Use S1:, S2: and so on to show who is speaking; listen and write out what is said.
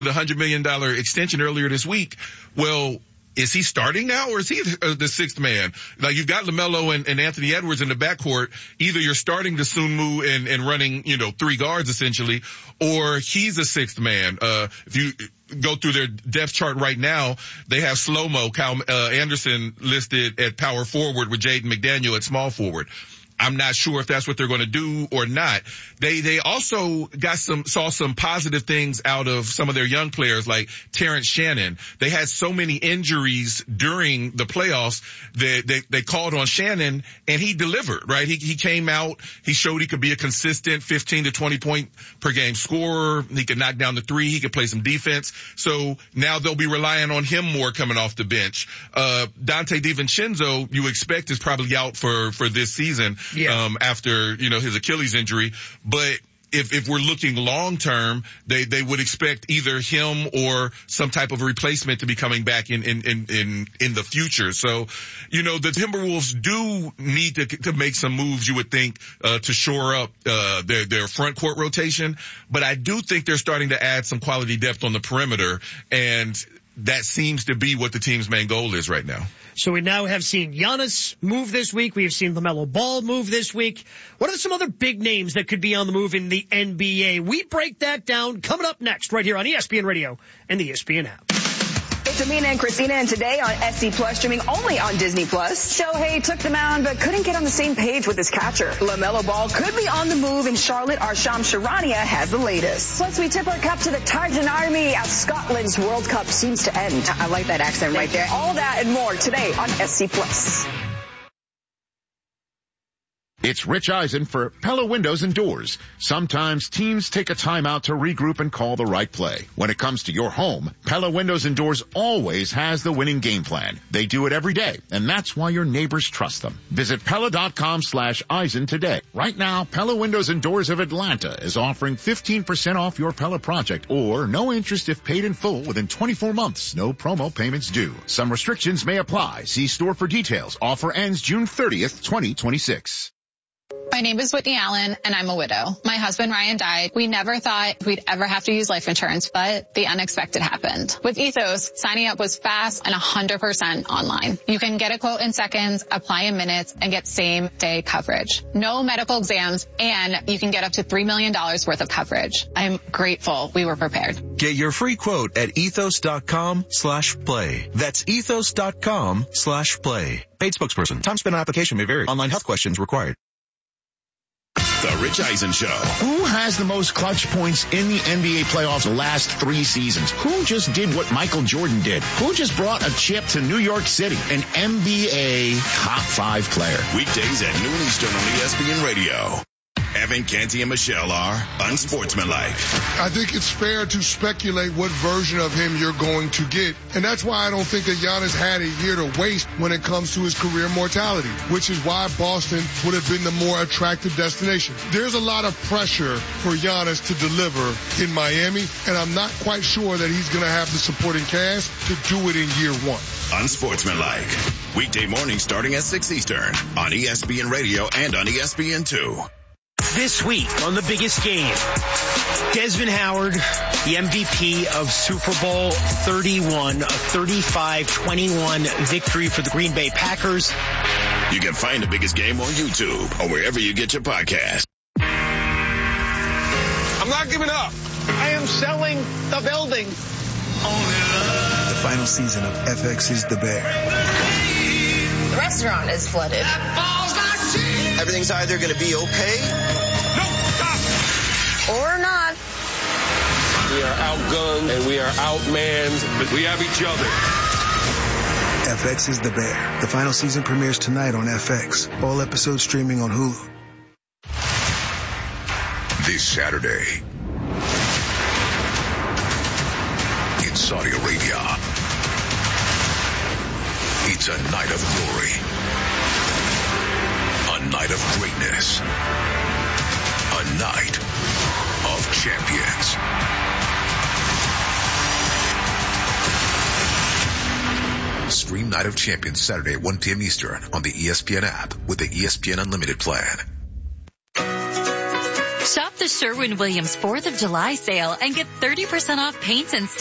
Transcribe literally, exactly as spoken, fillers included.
S1: the one hundred million dollars extension earlier this week. Well, is he starting now or is he the sixth man? Like, you've got LaMelo and, and Anthony Edwards in the backcourt. Either you're starting Dosunmu and, and running, you know, three guards essentially, or he's a sixth man. Uh, if you go through their depth chart right now, they have Slow-Mo, Kyle uh, Anderson listed at power forward with Jaden McDaniel at small forward. I'm not sure if that's what they're going to do or not. They, they also got some, saw some positive things out of some of their young players like Terrence Shannon. They had so many injuries during the playoffs that they, they called on Shannon and he delivered, right? He, he came out, he showed he could be a consistent fifteen to twenty point per game scorer. He could knock down the three. He could play some defense. So now they'll be relying on him more coming off the bench. Uh, Dante DiVincenzo, you expect is probably out for, for this season. Yeah. Um, after, you know, his Achilles injury. But if, if we're looking long term, they, they would expect either him or some type of replacement to be coming back in, in, in, in, in the future. So, you know, the Timberwolves do need to, to make some moves, you would think, uh, to shore up, uh, their, their front court rotation. But I do think they're starting to add some quality depth on the perimeter. And that seems to be what the team's main goal is right now.
S2: So we now have seen Giannis move this week. We have seen LaMelo Ball move this week. What are some other big names that could be on the move in the N B A? We break that down coming up next right here on E S P N Radio and the E S P N app.
S3: It's Amina and Christina, and today on S C Plus, streaming only on Disney Plus. Shohei took the mound but couldn't get on the same page with his catcher. LaMelo Ball could be on the move in Charlotte. Arsham Sharania has the latest. Plus, we tip our cup to the Tartan Army as Scotland's World Cup seems to end. I like that accent right there. All that and more today on S C Plus.
S4: It's Rich Eisen for Pella Windows and Doors. Sometimes teams take a time out to regroup and call the right play. When it comes to your home, Pella Windows and Doors always has the winning game plan. They do it every day, and that's why your neighbors trust them. Visit Pella.com slash Eisen today. Right now, Pella Windows and Doors of Atlanta is offering fifteen percent off your Pella project, or no interest if paid in full within twenty-four months. No promo payments due. Some restrictions may apply. See store for details. Offer ends June thirtieth, twenty twenty-six.
S5: My name is Whitney Allen, and I'm a widow. My husband, Ryan, died. We never thought we'd ever have to use life insurance, but the unexpected happened. With Ethos, signing up was fast and one hundred percent online. You can get a quote in seconds, apply in minutes, and get same-day coverage. No medical exams, and you can get up to three million dollars worth of coverage. I'm grateful we were prepared.
S6: Get your free quote at ethos.com slash play. That's ethos.com slash play. Paid spokesperson. Time spent on application may vary. Online health questions required.
S7: The Rich Eisen Show.
S4: Who has the most clutch points in the N B A playoffs the last three seasons? Who just did what Michael Jordan did? Who just brought a chip to New York City? An N B A top five player.
S7: Weekdays at noon Eastern on E S P N Radio. Evan, Canty, and Michelle are unsportsmanlike.
S8: I think it's fair to speculate what version of him you're going to get. And that's why I don't think that Giannis had a year to waste when it comes to his career mortality, which is why Boston would have been the more attractive destination. There's a lot of pressure for Giannis to deliver in Miami, and I'm not quite sure that he's going to have the supporting cast to do it in year one.
S7: Unsportsmanlike. Weekday mornings starting at six Eastern on E S P N Radio and on E S P N two.
S2: This week on The Biggest Game, Desmond Howard, the M V P of Super Bowl thirty-one, a thirty-five twenty-one victory for the Green Bay Packers.
S7: You can find The Biggest Game on YouTube or wherever you get your podcast.
S9: I'm not giving up. I am selling the building.
S10: The final season of F X's The Bear.
S11: The restaurant is flooded.
S12: Everything's either going to be okay
S11: or not.
S9: We are outgunned and we are outmanned, but we have each other.
S10: F X is The Bear. The final season premieres tonight on F X. All episodes streaming on Hulu.
S7: This Saturday in Saudi Arabia, it's a night of glory. A night of greatness. A night of champions. Stream Night of Champions Saturday at one p.m. Eastern on the E S P N app with the E S P N Unlimited plan.
S13: Shop the Sherwin-Williams fourth of July sale and get thirty percent off paints and